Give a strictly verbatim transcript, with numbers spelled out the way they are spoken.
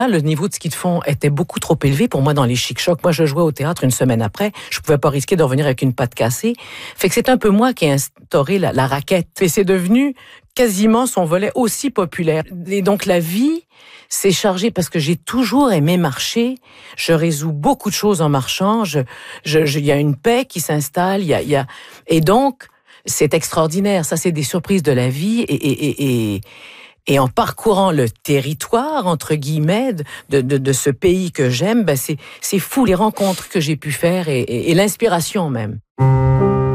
Le niveau de ski de fond était beaucoup trop élevé pour moi dans les chic-chocs. Moi, je jouais au théâtre une semaine après. Je pouvais pas risquer de revenir avec une patte cassée. Fait que c'est un peu moi qui ai instauré la, la raquette. Et c'est devenu quasiment son volet aussi populaire. Et donc, la vie s'est chargée parce que j'ai toujours aimé marcher. Je résous beaucoup de choses en marchant. Je, je, je, il y a une paix qui s'installe. Il y a, il y a, et donc, c'est extraordinaire. Ça, c'est des surprises de la vie. Et, et, et, et Et en parcourant le territoire, entre guillemets, de, de, de ce pays que j'aime, ben c'est, c'est fou les rencontres que j'ai pu faire et, et, et l'inspiration même.